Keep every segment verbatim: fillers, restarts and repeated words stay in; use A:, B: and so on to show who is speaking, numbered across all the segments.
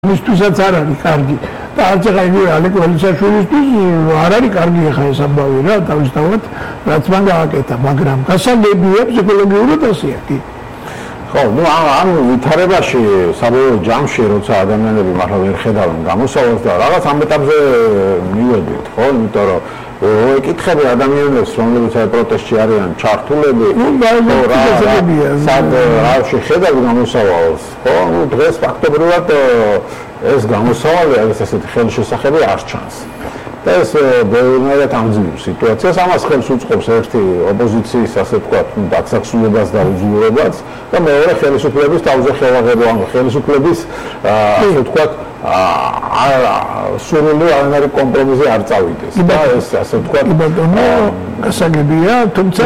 A: მისთვისაც არ არის კარგი და არც ახლა იგივე ალეკ ველისაშვილისთვის არ არის კარგი ახლა ეს ამბავი რა თავისთავად რაც მან გააკეთა მაგრამ გასაგებია ფსიქოლოგიურად ასეა კი
B: ხო ნუ ამ ვითარებაში საბოლოო ჯამში როცა ადამიანები მართლა ვერ ხედავენ გამოსავალს და რაღაც ამ ეტაპზე მივედით ხო იმიტომ რომ ეკითხები ადამიანებს რომლებიც აი პროტესტში არიან ჩართულები
A: ნუ გასაგებია
B: სად რა შეხედავ გამოსავალს ხო ნუ დღეს ფაქტობრივად ეს გამოსავალი არის ასეთი ხელშესახები არ ჩანს და ეს ბევრად ამძიმებს სიტუაციას ამას ხელს უწყობს ერთი ოპოზიციის ასე ვთქვათ დაცახსულებას და უძლურებას და მეორე ხელისუფლების თავზე ხელაღებო ან ხელისუფლების ასე ვთქვათ სურვილი არანაირი კომპრომისი არ წავიდეს და ეს ასე ვთქვათ
A: გასაგებია თუმცა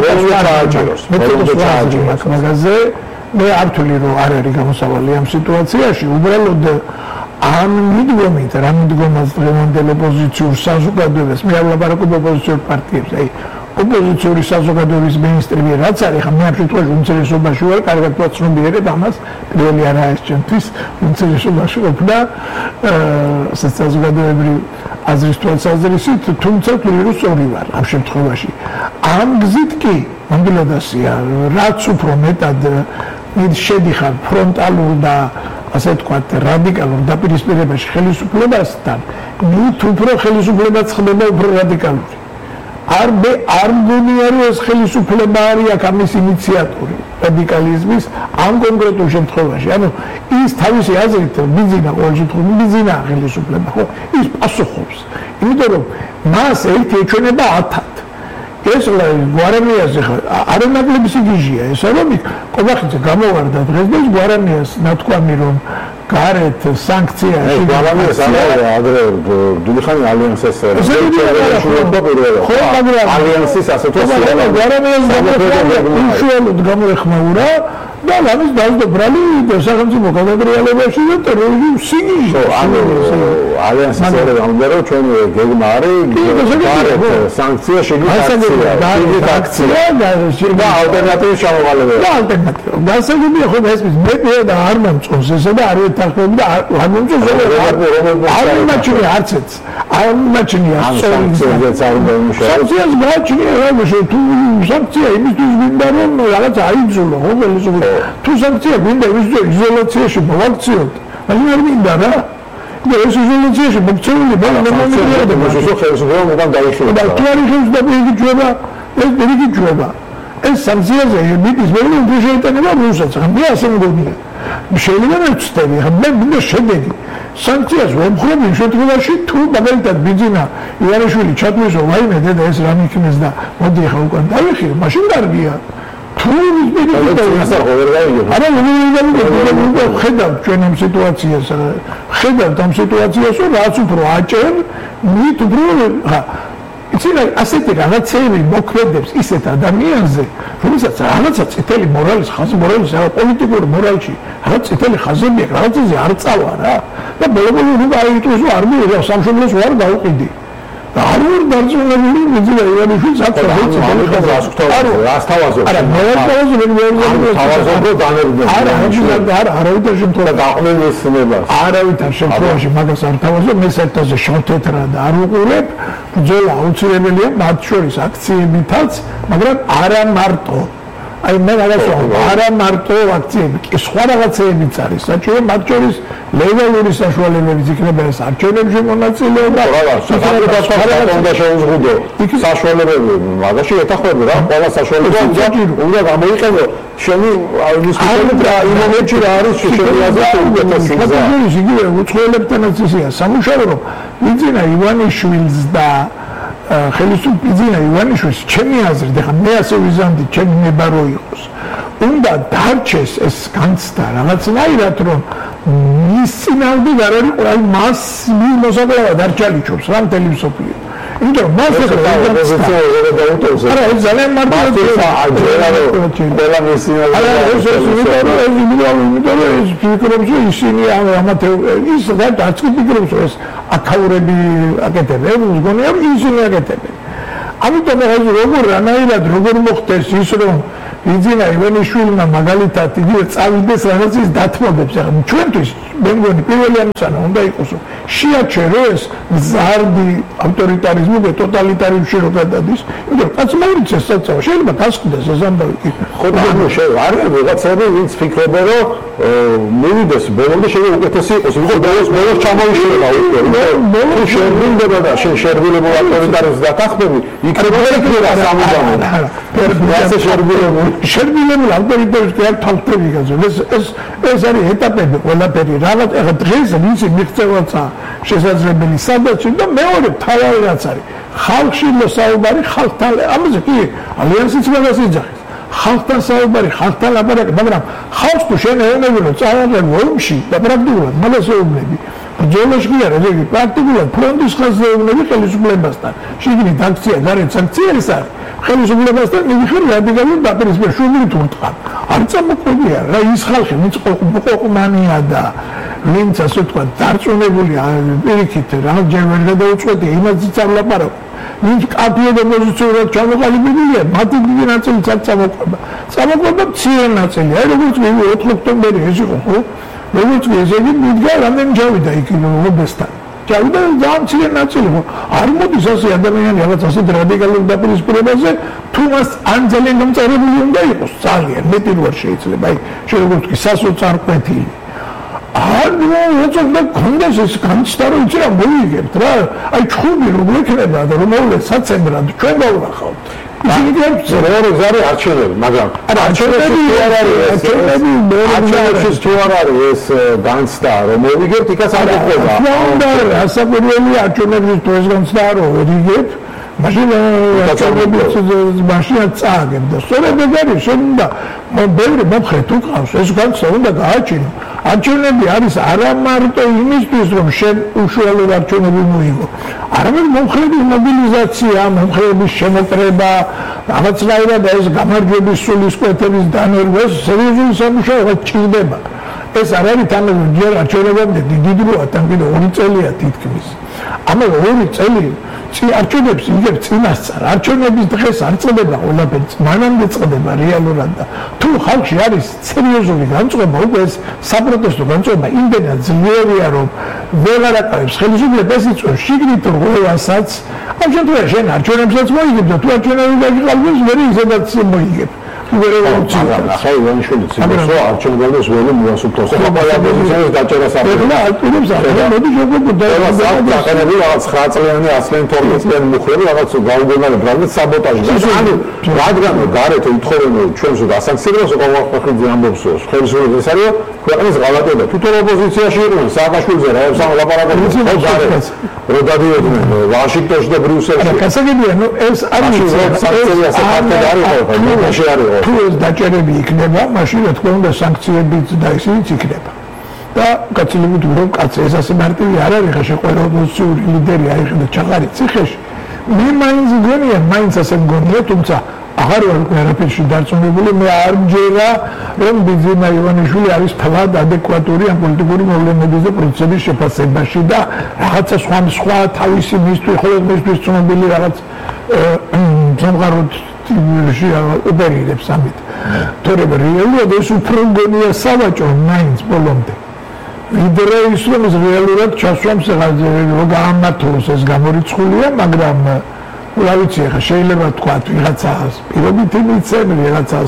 A: მაგაზე მე არ ვთვლი რომ არ არის გამოსავალი ამ სიტუაციაში უბრალოდ ამ მიდგომით რა მიდგომას დღევანდელ ოპოზიციურ საზოგადოებას მე არ ვლაპარაკობ ოპოზიციურ პარტიებს აი ოპოზიციური საზოგადოების მეინსტრიმი რაც არის ხა მე ამ შემთხვევაში უმცირესობაში ვარ კარგად ვაცნობიერებ ამას პირველი არა ეს ჩემთვის უმცირესობაში ყოფნა ასე საზოგადოებრივი აზრის თვალსაზრისით თუმცა ვთვლი რომ სწორი ვარ ამ შემთხვევაში ამ გზით კი ნამდვილად ასეა რაც უფრო მეტად შედიხარ ფრონტალურ და ასე ვთქვათ რადიკალურ დაპირისპირებაში ხელისუფლებასთან მით უფრო ხელისუფლებაც ხდება უფრო რადიკალური არ მე არ მგონია რომ ეს ხელისუფლება არის აქ ამის ინიციატორი რადიკალიზმის ამ კონკრეტულ შემთხვევაში ანუ ის თავისი აზრით ბიზინა ყოველ შემთხვევაში ბიზინა ხელისუფლება ხო ის პასუხობს იმიტომ რომ მას ერთი ეჩვენება ათად ეს გვარანიაზე არანაკლები სიგიჟია ესა რომ ყობახიძე გამოვარდა დღეს და გვარანიას ნათქვამი რომ გარეთ სანქციაში
B: გვარანიას არა ადრე დუდიხანი ალიანსის ალიანსის ასე თქო
A: გვარანიას უშუალოდ გამოეხმაურა და ამის დაძბრალი სახელმწიფო გადატრიალებაში და ტერორიზმის სიგიჟე
B: ანუ ალიანსის ერე ამბერო ჩვენ გეგმა არის გარეთ სანქცია შეგიძლია აქცია და ალტერნატივის ჩამოყალიბება
A: და ალტერნატივა გასაგებია ხო ეს მე და არ მომწონს ესა და არ ეთანხმები და არ მომწონს არ მაჩნი არცეც არ მაჩნი
B: სანქციაზეც არ მომუშავე
A: სანქციას გაჩნია რა თუ სანქცია იმისთვის მინდა რომ რაღაც აიძულო ხო ხელისუფლება თუ სანქცია მინდა იზოლაციაში მოვაქციოთ აი არ მინდა რა და ეს იზოლაციაში მოქცეული ბალა მომიწერა და
B: მოსო ხელისუფლება მოდან დაიხილა
A: და თუ არ იხილს და იგი ჯობა ეს იგი ჯობა ეს სანქციაზე მიწის მეორე შეიტანება რუსაც მე ასე მგონია შეიძლება მეცდები მე მინდა შედეგი სანქციას ვემხრობ იმ შემთხვევაში თუ მაგალითად ბიძინა ივანიშვილი ჩათვლისო ვაიმე დედა ეს რა მიქნეს და მოდი ახლა უკან დაიხირო მაშინ კარგია თუ არა მე ხედავ ჩვენ ამ სიტუაციას ხედავ ამ სიტუაციას რომ რაც უფრო აჭერ მით უფრო ხა იცი რა ასეთი რაღაცები მოქმედებს ისეთ ადამიანზე რომელსაც რაღაცა წითელი მორალის ხაზი მორალის რა პოლიტიკური მორალში რაღაც წითელი ხაზები აქვს რაღაცაზე არ წავა რა და ბოლო-ბოლო რომ აიტოს არ მიიღო სამშობლოს ვარ დაუყიდი და არ ვარ დარწმუნებული ბიძინა ივანიშვილს აქვს
B: არ რას თავაზობ
A: არა მე არ თავაზობ მე
B: თავაზობ დანერგენ
A: არა არა არავითარ შემთხვევაში
B: დაყოლესნება
A: არავითარ შემთხვევაში მაგას არ თავაზობ მე საერთოდ შავთეთრა და არ უყურებ ბრძოლა აუცილებელია მათ შორის აქციებითაც მაგრამ არა მარტო აი მე რაღაცა არა მარტო აქციები კი სხვა რაღაცებიც არის საჭირო მათ შორის ლეგალური საშუალებებიც იქნება ეს არჩევნებში მონაწილეობა
B: საქართველოს უნდა შეუზღუდო საშუალებები მაგაში ეთახმები რა ყველა საშუალება უნდა გამოიყენო შენი ის იმ მომენტში რა არის შეშელიაზე უკეთესია
A: იგივე უცხოელებთანაც ისეა სამუშაო რომ ბიძინა ივანიშვილს და ხელისუფლება ბიძინა ივანიშვილს ჩემი აზრით ახლა მე ასე ვიზამდი ჩემი ნება რო იყოს უნდა დარჩეს ეს განცდა რაღაცნაირად რომ მის წინააღმდეგ არ არის აი მას მოსაკლავად არ ჩალიჩობს რა მთელი მსოფლიო იმიტომ რომ მას ახლა
B: ოპოზიცია დაუტოვებს
A: არა ეს ძალიან მარტივია
B: აჯერა რომ ყველა მისინა
A: არა ეს ის იმიტომ რომ ეს ფიქრობს რომ ისინი ამათ ის და არც ფიქრობს რომ ეს აკაურები აკეთებენ მგონია რომ ისინი აკეთებენ ამიტომ ეს როგორ რანაირად როგორ მოხდეს ის რომ იძინა ივანიშვილმა მაგალითად იგივე წავიდეს რაღაც ის დათმობებს. ახლა ჩვენთვის მე მგონი პირველი ამცანა უნდა იყოს შეაჩეროს მზარდი ავტორიტარიზმი და ტოტალიტარიზმში რო გადადის. იმიტომ რომ კაცმა იცის საწავა შეიძლება გასკდეს ეს ამბავი.
B: ხო და ანუ შეიძლება არის ვიღაცები ვინც ფიქრობენ რომ მოვიდეს ბოლომდე შეიძლება უკეთესი იყოს. იმიტომ ბოლოს ბოლოს ჩამოიშლება უკვე. ბოლოს შეერბილდება და შეერბილება ავტორიტარიზმს დათანხმები იქნება იქნება სამუდამო. ასე შეერბილებული შეერბილებული ავტორიტარიზმი არ თავთები გაზო. ეს ეს ეს არის ეტაპები ყველაფერი. რაღაც ახლა დღეს ვინცი მიღწევაცა შესაძლებელი სადაც და მეორე თავი რაც არის ხალხში მოსაუბარი ხალხთან ამაზე კი ალიანსიც მაგას იძახის ხალხთან საუბარი ხალხთან ლაპარაკი მაგრამ ხალხს თუ შენ ეუბნები რომ წავაგენ ომში და პრაქტიკულად მაგას ეუბნები ბრძოლაში კი არა იგი პრაქტიკულად ფრონტის ხაზზე ეუბნები ხელისუფლებასთან შიგნით აქცია გარეთ აქცია ეს არის ხელისუფლებასთან მიხარ რადიკალურ დაპირისპირებული თურთხა არ წამოყვებია რა ის ხალხი ვინც ყოყმანია და ვინც ასე თქვა დარწმუნებული პირიქით რაღაცჯერ ვერ გადაუწყვეტია იმას წავლაპარაკო ვინც კაფეზე და პოზიციურად ჩამოყალიბებულია მათი დიდი ნაწილი წამოყვება წამოყვება მცირე ნაწილი აი როგორც მე ოთხი ოქტომბერი ეს იყო ხო როგორც ეს იგი მიდგა რამდენი ჩავიდა იქ ობესთან ჩავიდა ძალიან მცირე ნაწილი ხო არ მოდის ასე ადამიანი რაღაც ასეთ რადიკალურ დაპირისპირებაზე თუ მას ან ძალიან გამწარებული უნდა იყოს ძალიან მეტი როარ შეიძლება აი შეიძლება თქვი სასოწარკვეთილი ანუ ეცოთ და კონდეს ეს განცდა რომ იცი რა მოიგებთ რა აი ჩხუბი რომ ექნება და რომ მოვლეთ საცემბრად ჩვენ გავვრახავთ ისინი გერწევა ზარი არჩევნები მაგრამ არჩევნები არ არის არჩევნები არჩევნებში თუ არ არის ეს განცდა რომ მოიგებთ იქაც არ ეხება და ასაკურველი არჩევნების თუ ეს განცდა რომ ვერიგებთ მაშინ არჩევნები მაშინ წააგებ და სწორედ ეგ არის შენ უნდა ბევრი მომხრე თუ ყავს ეს განცდა უნდა გააჩინო არჩევნები არის არა მარტო იმისთვის რომ შენ უშუალოდ არჩევნები მოიგო არამედ მომხრეების მობილიზაცია მომხრეების შემოკრება რაღაცნაირად ეს გამარჯვების სულისკვეთების დანერგვა ეს სერიოზული სამუშაო ჭირდება ეს არ არის თანაბარი ჯერ არჩევნებამდე დიდი დროა თან კიდე ორი წელია თითქმის ამავე ორი წელი წი არჩევნებს იგებ წინასწარ არჩევნების დღეს არ წდება ყველაფერი მანამდე წდება რეალურად და თუ ხალხში არის სერიოზული განწყობა უკვე ეს საპროტესტო განწყობა იმდენად ძლიერია რომ ვეღარ აკავებს ხელისუფლებას იწვევს შიგნით რღვევასაც ამ შემთხვევაში შენ არჩევნებსაც მოიგებ და თუ არჩევნები გაგიყალბებს ვერ ისედაც მოიგებ მაგრამ ახლა ივანიშვილი ცდილობს რომ არჩევნებს ველი მოასუფთოს და პოზიციას დაჭერას აფერხებს და ალპინებს ახლა მოდი შეგუბდა და რაღაც ცხრა წლიანი ასლენ თორმეტწლიანი მუხლები რაღაც გაუგონარი ბრალდეთ საბოტაჟი ანუ რადგან გარეთ უთხოვენ ჩვენს დასაქციელებს ყოველგვარი ამბობს ხელისუფლება ეს არის ქვეყნის ღალატება თვითონ ოპოზიციაში იყვნენ სააკაშვილზე რა სამ ლაპარაკობენ ხო გარეთ რო დადიოდნენ ვაშინგტონში და ბრიუსელში
A: კაცებია ნუ ეს არის
B: საქციელი ასე ფაქტი არის ხო მაშინ არის
A: თუ ეს დაჭერები იქნება, მაშინ რა თქმა უნდა სანქციებიც და ისიც იქნება. და კაცილებით რომ კაცი ეს ასე მარტივი არ არის, ხა შეყვერა ოპოზიციური ლიდერი აიხდა ჩაღარი ციხეში. მე მაინც გონია, მაინც ასე მგონია, თუმცა აღარ ვარ არაფერში დარწმუნებული, მე არ მჯერა, რომ ბიძინა ივანიშვილი არის ფლად ადეკვატური ამ პოლიტიკური მოვლენების და პროცესების შეფასებაში და რაღაცა სხვა სხვა თავისი მისთვის, ხოლმე მისთვის ცნობილი რაღაც სამყაროთ ტიპში ოპერირებს ამით. თორემ რეალურად ეს უფრო გონია სავაჭრო მაინც ბოლომდე. ვიდრე ის რომ ეს რეალურად ჩასვამს რომ გაამართლოს ეს გამორიცხულია, მაგრამ რა ვიცი ახლა შეიძლება თქვა ვიღაცას პირობითი მიცემ, ვიღაცას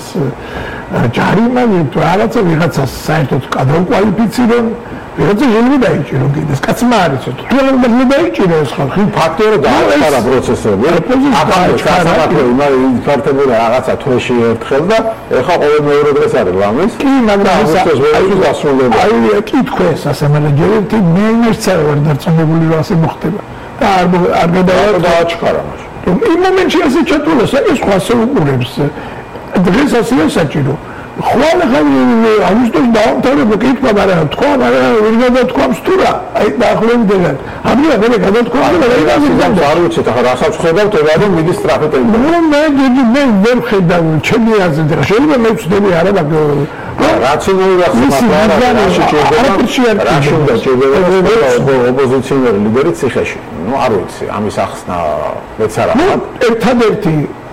A: ჯარიმა, რაღაცა ვიღაცას საერთოდ გადაუკვალიფიცირონ, ვიღაცა შეიძლება დაიჭირო კიდეს, კაცმა არის თუ შეიძლება დაიჭირო ეს ხალხი
B: ფაქტორი დააყარა პროცესები. ახლა სასამართლო იმართებოდა რაღაცა თვეში ერთხელ და ეხლა ყოველ მეორე დღეს არის ლამის.
A: კი, მაგრამ ეს
B: აი დასრულდება.
A: აი კითხვა სასამართლო ჯერეთი მე იმერცა ვარ დარწმუნებული რომ ასე მოხდება. და არ არ
B: გადააჩქარა მაშინ.
A: იმ მომენტში ასე ჩათვალეს, ეს ხასე უყურებს. დღეს ასეა საჭირო. ხვალ ხალი აგვისტოში დაამთავრებო კითხვა, მაგრამ თქვა, მაგრამ ვერ გადათქვამს თუ რა. აი დაახლოებიდან. ამია ვერ გადათქვა, მაგრამ რა ისე
B: არ ვიცით, ახლა რასაც ხედავთ, ეგ მიდის სტრაფით.
A: ნუ მე მე ვერ ხედავ, ჩემი აზრით, შეიძლება მე ვწდები არა და
B: რაციონალური ახსნა რა შეიძლება რა შეიძლება ოპოზიციონერი ლიდერი ციხეში. ნუ არ ვიცი, ამის ახსნა მეც არა.
A: ერთადერთი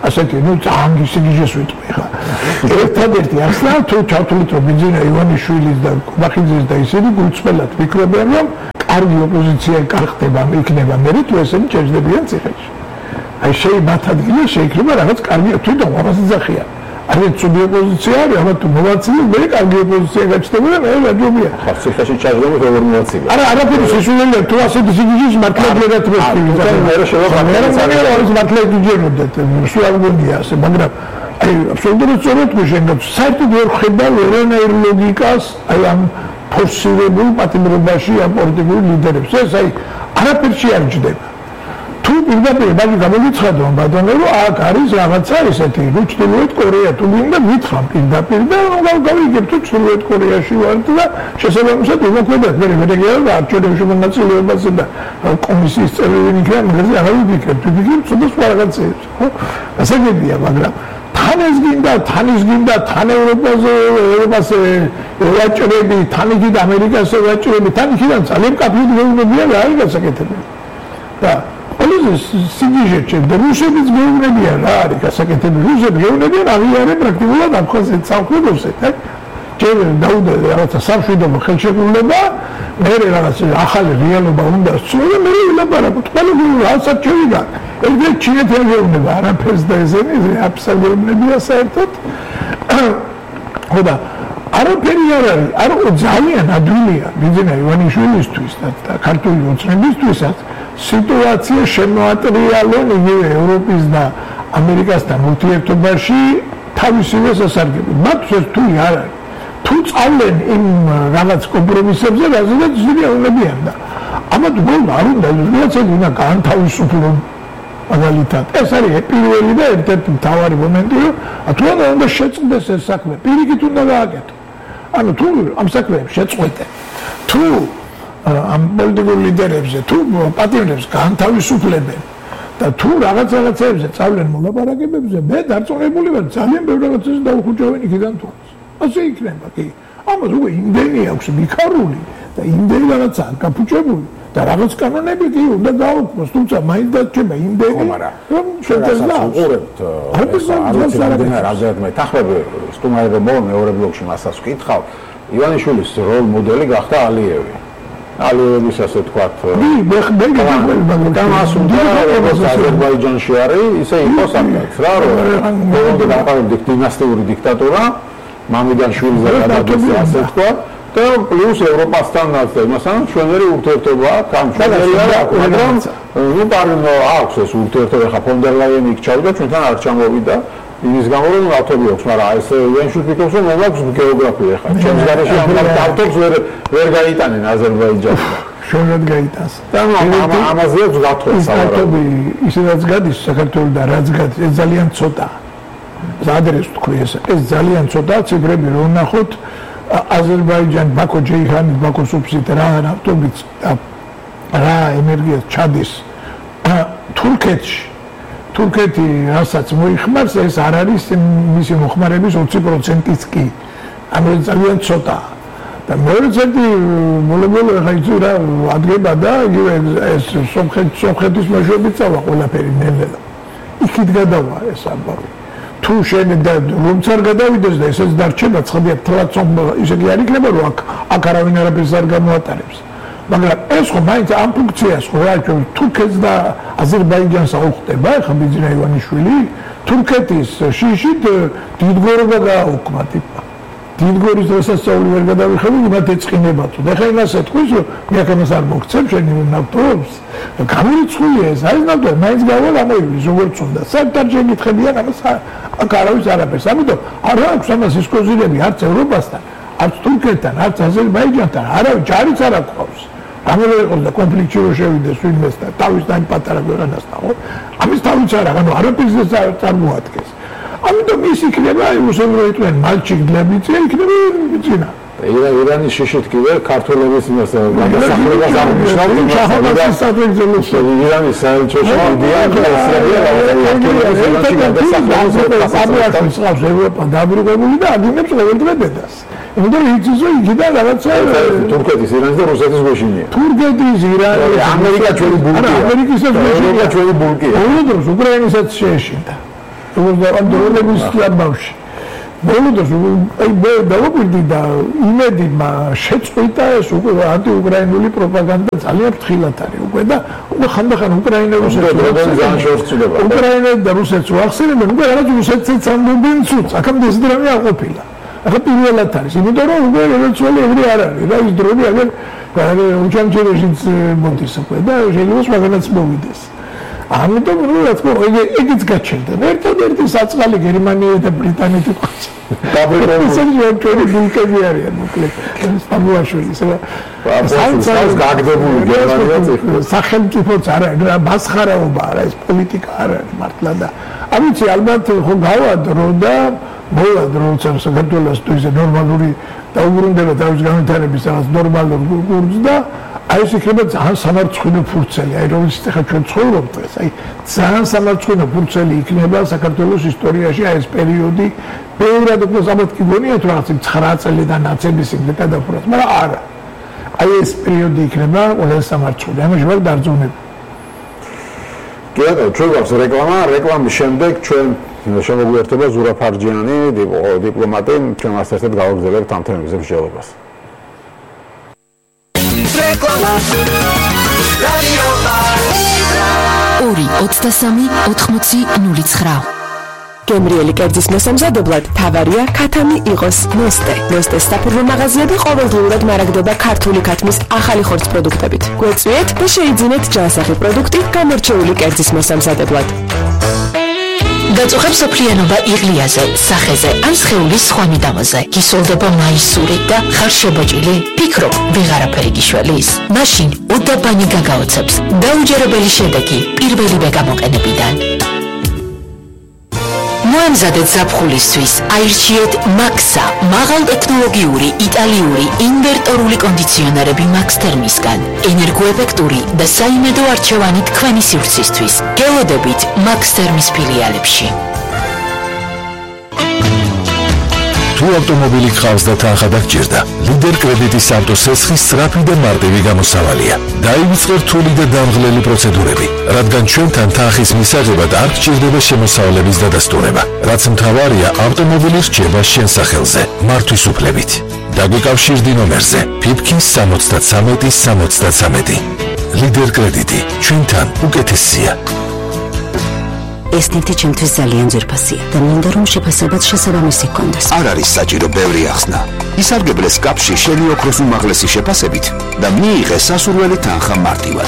A: ასეთი ნუ ძალიან სიგიჟეს ვიტყვი ხა. ერთადერთი ახსნა თუ ჩავთვლით რომ ბიძინა ივანიშვილის და კუბახიძის და ისინი გულწრფელად ვიქნებიან რომ კარგი ოპოზიცია გახდება, იქნება მერე თუ ესენი ჩერდებიან ციხეში. აი შეიძლება ადგილი შეიქნება რაღაც კარგი თვითონ ამას ძახია. აი ცუდი ოპოზიცია არის, aber თუ მოვაცილე მე კარგი ოპოზიცია გაჩნდება და მე ვაჯობია.
B: ხა ციხეში ჩაჯდომით როგორ მოვაცილე?
A: არა, არაფერი სისულელია თუ ასეთი სიგიჟის მართლა გერატებს კი.
B: მე რა შეიძლება
A: მე არის მართლა გიჯეროდეთ, სულ არ გონია ასე, მაგრამ აი აბსოლუტურად სწორად გუშენდა. საერთოდ ვერ ხედავ ეროვნულ ლოგიკას აი ამ ფორსირებულ პატიმრობაში ამ პოლიტიკურ ლიდერებს. ეს აი არაფერში არ ჯდება. თუ პირდაპირ მაგ გამოგიცხადო ბატონო რომ აქ არის რაღაცა ესეთი ჩრდილოეთ კორეა თუ მინდა მითხრამ პირდაპირ და გავიგებ თუ ჩრდილოეთ კორეაში ვარ და შესაბამისად იმოქმედებ მე მე გიარო არჩევნებში მონაწილეობაზე და კომისიის წევრები იქნება მაგაზე აღარ ვიფიქრებ თუ ვიფიქრებ ცოტა სხვა რაღაცეებს ხო ასე გებია მაგრამ თან ეს გინდა თან ის გინდა თან ევროპაზე ევროპაზე ვაჭრები თან იქით ამერიკაზე ვაჭრები თან იქიდან ძალიან კაფეები გეუბნებიან რა არის გასაკეთებელი და ეს სიგიჟე და რუსებიც გეუბნებიან რა არის გასაკეთებელი რუსები გეუბნებიან აღიარებ პრაქტიკულად აფხაზეთ სამხედროსეთ აქ ჯერ დაუდა რაღაცა სამშვიდობო ხელშეკრულება მე რაღაც ახალი რეალობა უნდა სწორ და მე ვილაპარაკოთ ყველაფერი რასაც შევიგან ეგრეთ ჩინეთთან გეუბნება არაფერს და ესენი აბსოლუტურია საერთოდ ხოდა არაფერი არ არის არ ძალიან ადვილია ბიძინა ივანიშვილისთვის და ქართული ოცნებისთვისაც სიტუაცია შემოატრიალონ იგივე ევროპის და ამერიკასთან ურთიერთობაში თავისივე სასარგებლოდ. მათთვის თუ არ არის. თუ წავლენ იმ რაღაც კომპრომისებზე, რაზეც ზრუნდებიან და ამათ გულ არ უნდა ზრუნდაცები უნდა განთავისუფლონ მაგალითად. ეს არის პირველი და ერთ-ერთი მთავარი მომენტი, რომ თუ უნდა შეწყდეს ეს საქმე, პირიქით უნდა გააკეთო. ანუ თუ ამ საქმეებს შეწყვეტენ, თუ ამ პოლიტიკურ ლიდერებზე თუ პატიმრებს განთავისუფლებენ და თუ რაღაც რაღაცებზე წავლენ მოლაპარაკებებზე მე დარწმუნებული ვარ ძალიან ბევრ რაღაცას დაუხუჭავენ იქიდან თუ ასე იქნება კი ამას უკვე იმდენი აქვს მიქარული და იმდენი რაღაცა გაფუჭებული და რაღაც კანონები კი უნდა გააუქმოს თუმცა მაინც დარჩება იმდენი რომ შეძლა
B: უყურებთ რაზეც მე თახები სტუმარები მეორე ბლოკში მასაც ვკითხავ ივანიშვილის როლ მოდელი გახდა ალიევი ალიევის ასე თქვათ
A: მე მე
B: და მას უნდა როგორც აზერბაიჯანში არის ისე იყოს ამაც რა რომ დაყავდით დინასტიური დიქტატურა მამიდან შვილზე გადადის ასე თქვათ და პლუს ევროპასთანაც და იმასთან ჩვენერი ურთიერთობა ამ ჩვენერია მაგრამ ნუ პარნო აქვს ეს ურთიერთობა ხა ფონ დერ ლაიენი იქ ჩავიდა ჩვენთან არ ჩამოვიდა იმის გამო რომ ავტობი აქვს, მაგრამ ეს იანშუს ფიქრობს რომ მაქვს გეოგრაფია ხა. ჩემს გარეშე ამ ავტობს ვერ ვერ გაიტანენ აზერბაიჯანში.
A: შენად გაიტანს.
B: და ამაზე აქვს გათხოვა.
A: ავტობი ისედაც გადის საქართველოსთან, რაც გადის, ეს ძალიან ცოტა. ზადრეს თქვი ეს, ეს ძალიან ცოტა ციფრები რომ ნახოთ აზერბაიჯანი, ბაქო ჯეიჰანი, ბაქო სუბსიდ რა ავტობიც რა ენერგია ჩადის თურქეთში თურქეთი რასაც მოიხმარს ეს არ არის მისი მოხმარების ოცი პროცენტიც კი ანუ ძალიან ცოტა და მეორე წელი მოლებული ხა იცი რა ადგება და იგივე ეს სომხეთ სომხეთის მეშვეობით წავა ყველაფერი ნელ-ნელა იქით გადავა ეს ამბავი თუ შენ და რომც არ გადავიდეს და ესეც დარჩება ცხადია თლაც ისე კი არ იქნება რომ აქ აქ არავინ არაფერს არ გამოატარებს მაგრამ ეს ხო მაინც ამ ფუნქციას ხო რა ჩვენ თურქეთს და აზერბაიჯანს აუხდება ხა ბიძინა ივანიშვილი თურქეთის შიშით დიდგორობა გააუქმა ტიპა დიდგორის დასასწაული ვერ გადავიხები იმათ ეწყინებათო და ხა იმას ეთქვის რომ მე აქ ამას არ მოგცემ შენ ნავტობს გამორიცხულია ეს არის ნავტო მაინც გავალ ამოივლის როგორც უნდა საერთოდ არ შეგითხებიან ამას აქ არავის არაფერს ამიტომ არ აქვს ამას ის კოზირები არც ევროპასთან არც თურქეთთან არც აზერბაიჯანთან არავის ჯარიც არ აქვს ამერე იყოს და კონფლიქტში რო შევიდეს ვინმესთან თავისთან პატარა ქვეყანასთან ხო ამის თავიც არა ანუ არაფერს წარმოადგენს ამიტომ ის იქნება რუსები რო იტყვიან მალჩიკდლებიც იქნება ბიძინა
B: ირა ირანის შიშით კიდე ქართველების გადასახლებას აღნიშნავს ჩახალას საფრთხეს ირანის საელჩოში მიდიან
A: გადასახლებას ევროპა დაბრუნებული და აგინებს ყოველდღე დედას იმიტომ იცისო იქიდან რაღაცა
B: თურქეთის ირანის და რუსეთის გვეშინია
A: თურქეთის ირანის
B: ამერიკა ჩვენი ბულკია
A: ამერიკისაც გვეშინია
B: ჩვენი ბულკია
A: ორი დროს უკრაინისაც შეეშინდა როგორც ამ დროების ამბავში. ბოლოს აი დავაკვირდი და იმედი შეწყვიტა ეს უკვე ანტიუკრაინული პროპაგანდა ძალიან ფრთხილად არის უკვე და უკვე ხანდახან უკრაინა რუსეთს უკრაინა და რუსეთს ვახსენებენ უკვე რაღაც რუსეთსაც ამბობენ ცუც აქამდე ეს დროი არ ყოფილა ახლა პირველად არის იმიტომ რომ უკვე რევოლუციური ეგრე არ არის და ის დროი აგერ უჩამჩერეშიც მოდის უკვე და შეიძლება სხვაგანაც მოვიდეს ამიტომ რა თქმა უნდა ეგეც გაჩერდა ერთადერთი საწყალი გერმანია და ბრიტანეთი ყავს დაბრუნებული ბულკები არიან მოკლედ სტამბოლაშვილის რა
B: გაგდებული გერმანია
A: სახელმწიფოც არ არის რა მასხარაობა არა ეს პოლიტიკა არ არის მართლა და ამიცი ალბათ ხო გავადრო და მოვადრო როცა საქართველოს თუ ისე ნორმალური დაუბრუნდება თავის განვითარების რაღაც ნორმალურ კურსს და აი ეს იქნება ძალიან სამარცხვინო ფურცელი აი რომელიც ახლა ჩვენ ცხოვრობთ დღეს აი ძალიან სამარცხვინო ფურცელი იქნება საქართველოს ისტორიაში აი ეს პერიოდი ბევრად უფრო ზამად კი გონიათ რაღაც ცხრა წელიდან ნაცების იმდა გადაფრას მაგრამ არა აი ეს პერიოდი იქნება ყველაზე სამარცხვინო ამაში ვარ დარძოვნები
B: კიდევ ჩვენ გვაქვს რეკლამა რეკლამის შემდეგ ჩვენ შემოგვიერთება ზურა ფარჯიანი დიპლომატი ჩვენ მასთან ერთად გავაგზავნებთ ამ თემებზე მსჯელობას
C: ორი ოცდასამი ოთხმოცი ნული ცხრა
D: გემრიელი კერძის მოსამზადებლად თავარია ქათამი იყოს ნოსტე. ნოსტეს საფურვო მაღაზია და ყოველდღიურად მარაგდება ქართული ქათმის ახალი ხორცს პროდუქტებით. გვეწვიეთ და შეიძინეთ ჯანსაღი პროდუქტი გამორჩეული კერძის მოსამზადებლად.
C: გაწუხებს სოფლიანობა იღლიაზე, სახეზე, ან სხეულის სხვა მიდამოზე. გისოლდება მაისური და ხარ შებოჭილი. ფიქრობ, ვეღარაფერი გიშველის. მაშინ უდაბანი გაგაოცებს. დაუჯერებელი შედეგი პირველივე გამოყენებიდან. მოემზადეთ ზაფხულისთვის, აირჩიეთ მაქსა, მაღალტექნოლოგიური, იტალიური, ინვერტორული კონდიციონერები მაქს თერმისგან, ენერგოეფექტური და საიმედო არჩევანი თქვენი სივრცისთვის. გელოდებით მაქს თერმის ფილიალებში.
E: თუ ავტომობილი გყავს და თანხა დაგჭირდა, ლიდერ კრედიტის ავტოსესხის სწრაფი და მარტივი გამოსავალია. დაივიწყე რთული და დამღლელი პროცედურები, რადგან ჩვენთან თანხის მისაღებად არ გჭირდება შემოსავლების დადასტურება, რაც მთავარია ავტომობილი რჩება შენ სახელზე, მართვის უფლებით. დაგვიკავშირდი ნომერზე ფიფქის სამოცდათსამეტი სამოცდათსამეტი. ლიდერ კრედიტი, ჩვენთან უკეთესია.
F: ეს ნივთი ჩემთვის ძალიან ძვირფასია და მინდა რომ შეფასებაც შესაბამისი გქონდეს.
G: არ არის საჭირო ბევრი ახსნა. ისარგებლეს კაფში შენი ოქროს უმაღლესი შეფასებით და მიიღე სასურველი თანხა მარტივად.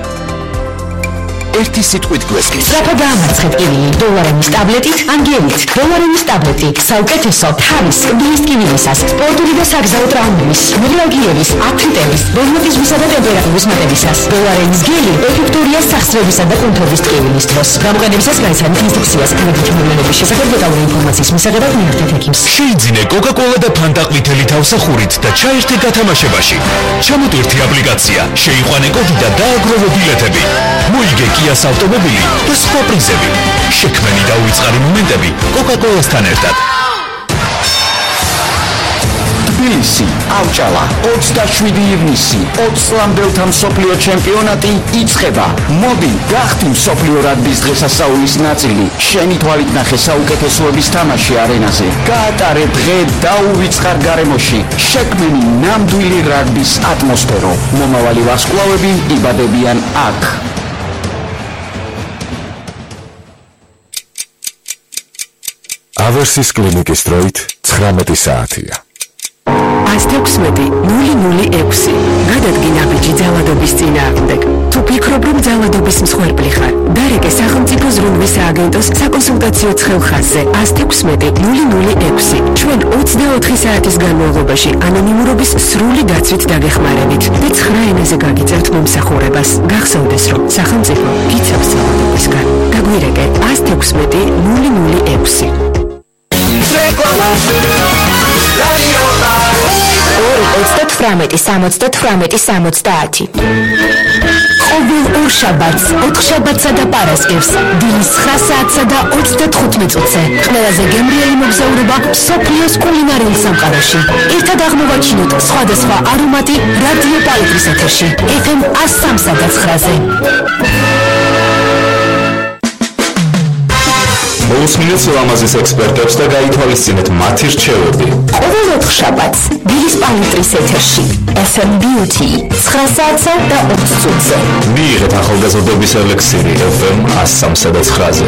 G: ერთი სიტყვით გვესმის.
C: სწრაფად დაამარცხეთ კივილი დოლარების ტაბლეტით, ანგელით. დოლარების ტაბლეტი საუკეთესო თავის კბილის კივილისას, სპორტული და საგზაო ტრაუმების, მიღრაგიების, აფრიტების, ბოლმოტიზმისა და ტემპერატურის მატებისას. დოლარების გელი ეფექტურია სახსრებისა და კუნთობის ტკივილის დროს. გამოყენებისას გაიცანით ინსტრუქციას კრედიტ მოვლენების შესახებ დეტალური ინფორმაციის მისაღებად მიაღწევთ ექიმს.
E: შეიძინე კოკა-კოლა და ფანტა ყვითელი თავსახურით და ჩაერთე გათამაშებაში. ჩამოტვირთი აპლიკაცია, შეიყვანე კოდი და დააგროვე ბილეთები. მოიგე კიას ავტომობილი და სხვა პრიზები. შექმენი და უიწყარი მომენტები კოკა-კოლასთან ერთად.
G: თბილისი, ავჭალა, ოცდაშვიდი ივნისი, ოცს წლამდელთა მსოფლიო ჩემპიონატი იწყება. მოდი, გახდი მსოფლიო რაგბის დღესასწაულის ნაწილი. შენი თვალით ნახე საუკეთესოების თამაში არენაზე. გაატარე დღე დაუვიწყარ გარემოში. შექმენი ნამდვილი რაგბის ატმოსფერო. მომავალი ვარსკვლავები იბადებიან აქ.
E: ავერსის კლინიკის დროით ცხრამეტი საათია.
D: ათს ექვსმეტი ნული ნული ექვსი. გადადგი ნაბიჯი ძალადობის წინააღმდეგ. თუ ფიქრობ, რომ ძალადობის მსხვერპლი ხარ, დარეკე სახელმწიფო ზრუნვის სააგენტოს საკონსულტაციო ცხელხაზზე ათს ექვსმეტი ნული ნული ექვსი. ჩვენ ოცდაოთხი საათის განმავლობაში ანონიმურობის სრული დაცვით დაგეხმარებით და ცხრა ენაზე გაგიწერთ მომსახურებას. გახსოვდეს, რომ სახელმწიფო გიცავს ძალადობისგან. დაგვირეკე ათს ექვსმეტი ნული ნული ექვსი.
C: ორი ოცდათვრამეტი სამოცდათვრამეტი სამოცდაათი. ყოველ ორ შაბათს, ოთხშაბათსა და პარასკევს, დილის ცხრა საათსა და ოცდათხუთმეტ წუთზე ყველაზე გემრიელი მოგზაურობა მსოფლიოს კულინარიულ სამყაროში. ერთად აღმოვაჩინოთ სხვადასხვა არომატი რადიო პალიტრის ეთერში ეფ ემ ას სამსა და ცხრაზე.
E: მოусმინეთ ლამაზის ექსპერტებს და გაითვალისწინეთ მათი რჩევები.
C: ყოველ ოთხშაბათს დილის პალიტრის ეთერში эф эм Beauty ცხრა საათსა და ოც წუთზე.
E: მიიღეთ ახალგაზრდობის ელექსირი эф эм one oh three და nine-ზე.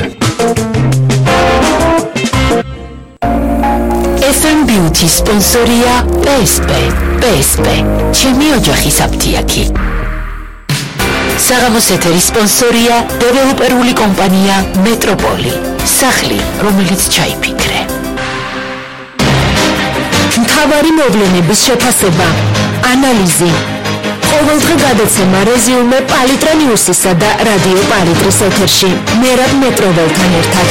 C: эф эм Beauty სპონსორია პი ეს პი. პი ეს პი ჩემი ოჯახის აფთიაქი. საღამოს ეთერის სპონსორია დეველოპერული კომპანია მეტროპოლი. სახლი, რომელიც ჩაიფიქრე. მთავარი მოვლენების შეფასება, ანალიზი. ყოველდღე გადაცემა რეზიუმე პალიტრა ნიუსისა და რადიო პალიტრის ეთერში. მერაბ მეტროველთან ერთად.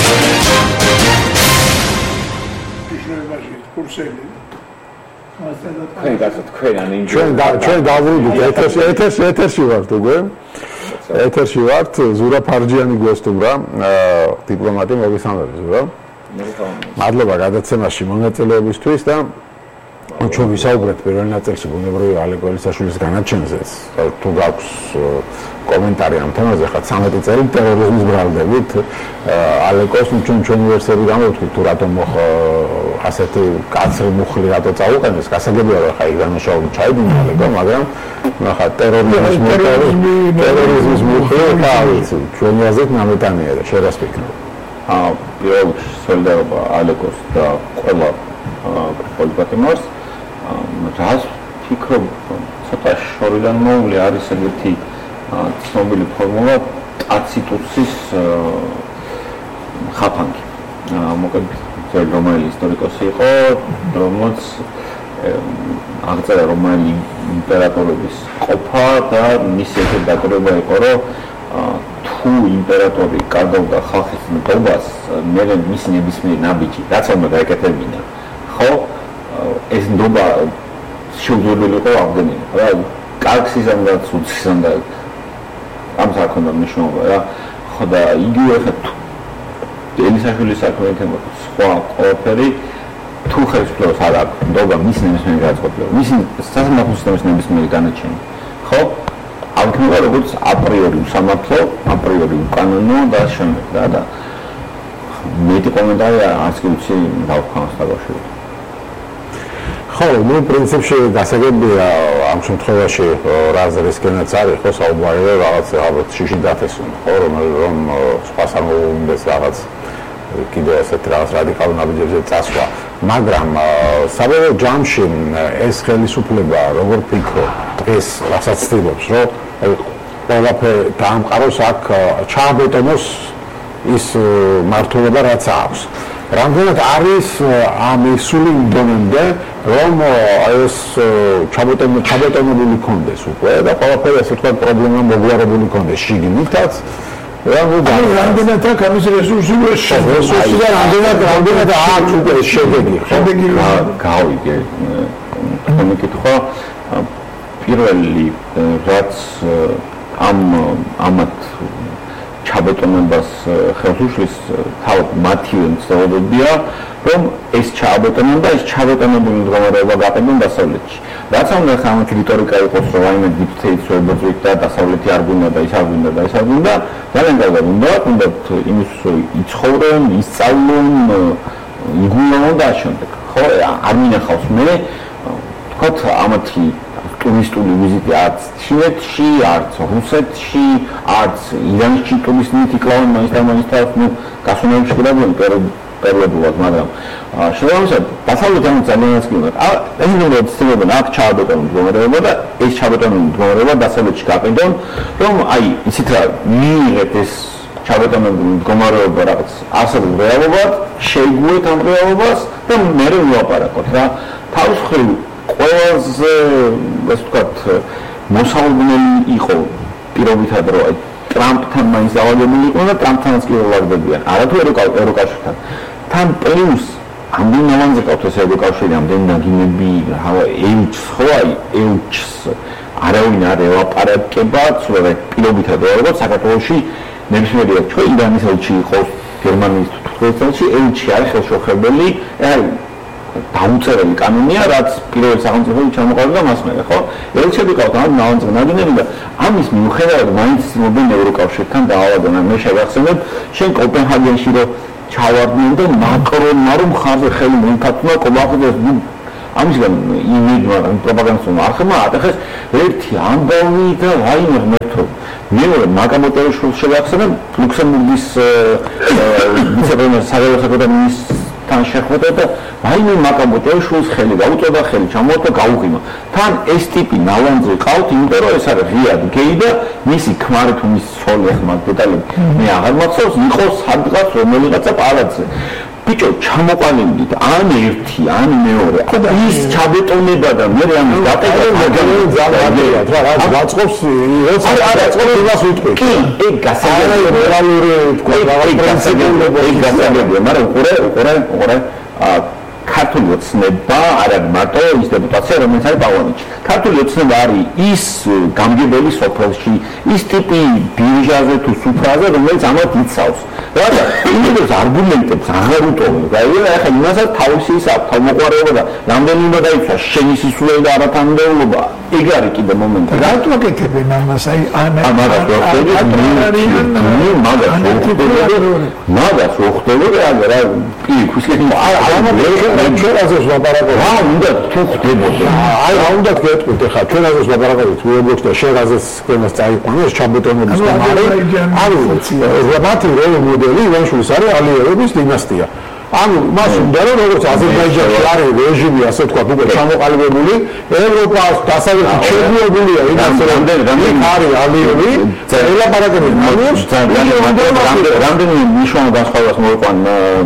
B: თქვენ გასწორთ თქვენ ან ჩვენ ჩვენ დავვრიდით ეთერში ეთერში ეთერში ვართ უკვე ეთერში ვართ ზურა ფარჯიანი გვესტუმრა დიპლომატი მოგესალმებით ზურა მადლობა გადაცემაში მონაწილეობისთვის და ჩვენ ვისაუბრეთ პირველ ნაწილში ბუნებრივი ალეკო ელისაშვილის განაჩენზე თუ გაქვს კომენტარი ამ თემაზე ხა ცამეტი წელი ტერორიზმის ბრალდებით ალეკოს ჩვენ ჩვენი ვერსიები გამოვთქვით თუ რატომ ასეთი კაცრი მუხლი რატო წაუყენეს გასაგებია რომ ხა იქ განაშაული ჩაიდინა ალეკო მაგრამ ხა ტერორიზმის ტერორიზმის მუხლი ხა ვიცი ჩვენი აზრით ნამეტანია და შერას ფიქრობ
H: აა პირველ სოლიდარობა ალეკოს და ყველა პოლიტიკოს რას ფიქრობ ცოტა შორიდან მოვლი არის ეგეთი ცნობილი ფორმულა ტაციტუსის ხაფანგი მოკლედ ძველი რომაელი ისტორიკოსი იყო რომელიც აღწერა რომაელი იმპერატორების ყოფა და მისი ეს დაკრება იყო რომ თუ იმპერატორი კარგავდა ხალხის ნდობას მე მისი ნებისმიერი ნაბიჯი რაც უნდა დაეკეთებინა ხო ეს ნდობა შეუძლებელი იყო აღდგენა რა კარგსიზამ და ცუცისამ და ამ საკონდა მნიშვნელობა რა ხო და იგივე ხა ელისაშვილის საქმეებთან სხვა ყველაფერი თუ ხელისუფლებას არ აქვს ნდობა მის ნებისმიერი განწყობილება მის სასამართლო სისტემის ნებისმიერი განაჩენი ხო აღქმება როგორც აპრიორი სამართლო აპრიორი უკანონო და შემდეგ რა და მეტი კომენტარი არც კი ვიცი დავხმას დაგაშვი ხო, ну, в принципе, გასაგებია ამ შემთხვევაში რაზრისკენაც არის, ხო, საუბარი რაღაც ალბათ შიში დათესუნ, ხო, რომ რომ სხვა სამოუნდეს რაღაც კიდევ ასეთ რაღაც რადიკალურ ნაბიჯებზე წასვლა, მაგრამ საბოლოო ჯამში ეს ხელისუფლება როგორ ფიქრობ დღეს რასაც ცდილობს, რომ ყველაფერი დაამყაროს აქ ჩააბეტონოს ის მართლობა რაც აქვს. რამდენად არის ამ ისული ინდონემდე რომ ეს ჩაბეტონებული კონდეს უკვე და ყველაფერი ასე თქვა პრობლემა მოგვარებული კონდეს შიგნითაც რა მოგა რამდენად აქ ამის რესურსი რესურსი და რამდენად რამდენად აქვს უკვე შედეგი შედეგი გავიგე მეკითხა პირველი რაც ამ ამათ ჩაბეტონებას ხელშუშლის თავად მათივე მცდელობებია, რომ ეს ჩაბეტონება, ეს ჩაბეტონებული მდგომარეობა გაყენონ დასავლეთში. რაც უნდა ხა ამათი რიტორიკა იყოს, რომ აიმე დიფცეიც ვებოძვით და დასავლეთი არ გვინდა და ის არ გვინდა და ის არ გვინდა, ძალიან კარგად უნდა, უნდა იმის იცხოვრონ, ისწავლონ, იგულონ და შემდეგ. ხო, არ მინახავს მე თქვათ ამათი ტურისტული ვიზიტი არც ჩინეთში, არც რუსეთში, არც ირანში ტურისტული კლავენ მაინც და მაინც თავს, ну, გასვენებში გადავიდეთ პერიოდულად, მაგრამ შესაბამისად, დასავლეთ ამ ძალიანაც კი უნდა. ეს უნდა ცდილობენ აქ ჩააბეტონ მდგომარეობა და ეს ჩაბეტონებული მდგომარეობა დასავლეთში გაყიდონ, რომ აი, იცით რა, მიიღეთ ეს ჩაბეტონებული მდგომარეობა რაღაც არსებულ რეალობად, შეიგუეთ ამ რეალობას და მე ვაპარაკოთ რა. თავის მხრივ ყველაზე ასე ვთქვათ მოსალოდნელი იყო პირობითად რომ აი ტრამპთან მაინც დავალებული იყო და ტრამპთანაც კი ვლაგდებიან არათუ ევროკავშირთან თან პლუს ამდენ ნავანზე ყავთ ეს ევროკავშირი ამდენ ნაგინები ეუჩს ხო აი ეუჩს არავინ არ ელაპარაკება ცოტა პირობითად როგორც საქართველოში ნებისმიერი ჩვენ ირანის ელჩი იყო გერმანიის თვითმფრინავში ელჩი არის ხელშეუხებელი აი დაუწერელი კანონია, რაც პირველი სახელმწიფოები ჩამოყალიბდა მას მერე, ხო? ელჩები ყავთ ამ ნავანზე ნაგინები და ამის მიუხედავად მაინც ცდილობენ ევროკავშირთან დაავადონ. მე შევახსენებ, შენ კოპენჰაგენში რომ ჩავარდნენ და მაკრონმა რომ ხარზე ხელი მოიფართოვა კობახდეს ამისგან იმედმა პროპაგანდასთან არხმა ატეხეს ერთი ამბავი და რაიმე ღმერთო მეორე მაგამოტევიშვილს შევახსენებ ლუქსემბურგის ვიცე-პრემიერის საგარეო თან შეხვდა და რაიმე მაგამოტევიშვილს ხელი გაუწოდა ხელი ჩამოუწვა გაუღიმა თან ეს ტიპი ნალანძრი ყავთ იმიტომ რომ ეს არის ღია გეი და მისი ქმარი თუ მისი ცოლი ახლა დეტალები მე აღარ მახსოვს იყო სადღაც რომელიღაცა პარადზე ბიჭო ჩამოყალიბდით ან ერთი ან მეორე ის ჩაბეტონება და მე ამის დატევა ძალიან რა რა გაწყობს ეს არა გაწყობს იმას ვიტყვი კი ეგ გასაგებია მორალური თქვა გასაგებია ეგ გასაგებია მაგრამ უყურე უყურე უყურე ქართული ოცნება არა მარტო ის დეპუტაცია რომელიც არის პავლოვიჩი ქართული ოცნება არის ის გამგებელი სოფელში ის ტიპი ბირჟაზე თუ სუფრაზე რომელიც ამათ იცავს რა იმედებს არგუმენტებს აღარ უტოვებ გაიგე ახლა იმასაც თავისი ის აქვს თავმოყარეობა და რამდენიმე დაიცვა შენი სისულელი და არათანმდეულობა ეგ არის კიდე მომენტი
A: რატო აკეთებენ ამას აი
H: ამას მაგას უხდებოდი აგერ რა პირიქვის ჩვენ ასეც ლაპარაკობთ. რა უნდა თუ ხდებოდა? აი რა უნდა გეტყვით ახლა ჩვენ ასეც ლაპარაკობთ უებოქს და შენ ასეც ქვენას წაიყვანო ეს ჩაბეტონების გამარე. ანუ რაბათი როლ მოდელი ივანიშვილის არის ალიევების დინასტია. ანუ მას უნდა რომ როგორც აზერბაიჯანში არის რეჟიმი ასე თქვა უკვე ჩამოყალიბებული ევროპას დასავლეთით შეგუებულია იმას რომ არის ალიევი ელაპარაკებენ ალიევს რამდენი მნიშვნელოვანი განსხვავებას მოიყვან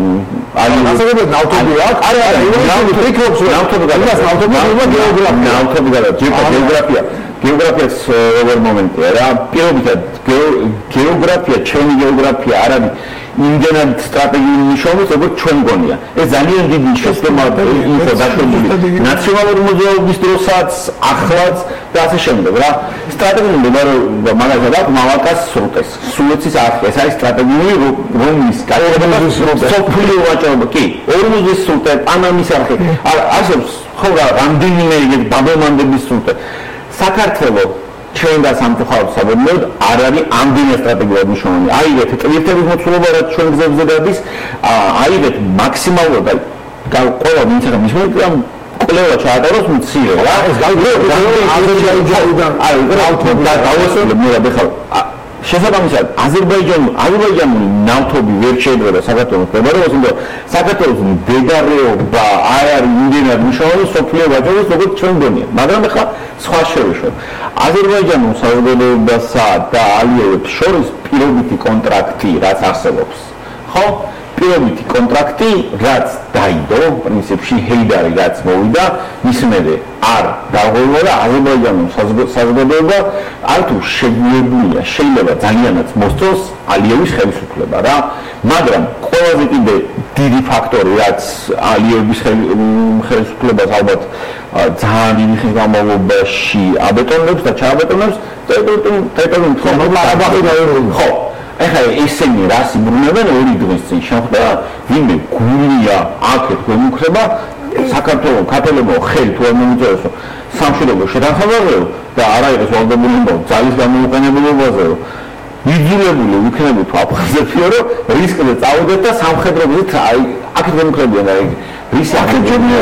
H: ალიევი ასეთები ნავთობი აქვს არა არა ივანიშვილი ფიქრობს რომ ნავთობი გადადის ნავთობი გეოგრაფია ნავთობი გადადის გეოგრაფია გეოგრაფიაც როგორ მომენტია რა პირობითად გეოგრაფია ჩემი გეოგრაფია არ არის იმდენად სტრატეგიული მნიშვნელობის როგორც ჩვენ გონია ეს ძალიან დიდი შეცდომა იყო დაშვებული ნაციონალური მუზეუმის დროსაც ახლაც და ასე შემდეგ რა სტრატეგიული მდგომარეობა მაგალითად აქვს მალაკას სრუტეს სუეცის არხი ეს არის სტრატეგიული რომლის გაერთიანების სოფლიო ვაჭრობა კი ორმუზის სრუტე პანამის არხი არსებობს ხო რა რამდენიმე ეგეთი ბაბელმანდების სრუტე საქართველოს ჩვენ და სამწუხაროდ საბოლოოდ არ არის ამდენი სტრატეგიულად მნიშვნელოვანი. აიღეთ ტვირთების მოცულობა რაც ჩვენ გზებზე გადის, აიღეთ მაქსიმალურად და ყველა ვინც ახლა მისმენთ კვლევა ჩაატაროს მცირე რა. ეს გავიგეთ აზერბაიჯანიდან აი ნავთობი და გავასწავლე მე რა ხარ. შესაბამისად აზერბაიჯანი აზერბაიჯანი ნავთობი ვერ შეიძლება საქართველოს მდებარეობს, იმიტომ საქართველოს მდედარეობა არ არის იმდენად მნიშვნელოვანი სოფლიო ვაჭრობის როგორც ჩვენ გონია. მაგრამ ახლა სხვა შევეშვებ. აზერბაიჯანულ საზოგადოებასა და ალიევებს შორის პირობითი კონტრაქტი რაც არსებობს. ხო? პირობითი კონტრაქტი რაც დაიდო, პრინციპში ჰეიდარი რაც მოვიდა, მის მერე არ დაღვევა და აზერბაიჯანულ საზოგადოება არ თუ შეგუებულია, შეიძლება ძალიანაც მოსწოს ალიევის ხელისუფლება რა, მაგრამ ყველაზე კიდე დიდი ფაქტორი რაც ალიევის ხელისუფლებას ალბათ ძალიან დიდი ხნის განმავლობაში აბეტონებს და ჩააბეტონებს ტერიტორიულ ხომალდაბახი ხო ეხლა ესენი რას იბრუნებენ ორი დღის წინ შეხვდა ვინმე გულია აქეთ გვემუქრება საქართველოს ქართველებო ხელი თუ არ მომიწევს სამშვიდობო შეთანხმებაზე და არა იყოს ვალდებული ძალის გამოუყენებლობაზე იძულებული ვიქნები თუ აფხაზებიო რომ რისკზე წავიდეთ და სამხედროებით აი აქეთ გვემუქრებიან აი რის აქეთებია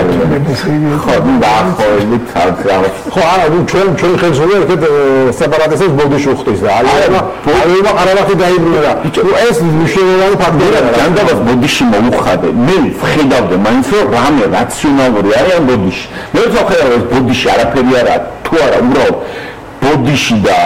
H: ხო და ახოებით ხო არა ნუ ჩვენ ჩვენ ხელშეძლო ერთ სეპარატისტებს ბოდიში უხდის და ალიევა ალიევა ყარაბაღი დაიბრუნა ნუ ეს მნიშვნელოვანი ფაქტორია ჯანდაბას ბოდიში მოუხადე მე ვხედავდი მაინც რომ რამე რაციონალური არის ამ ბოდიში მე ვხედავ ეს ბოდიში არაფერი არა თუ არა უბრალოდ ბოდიში და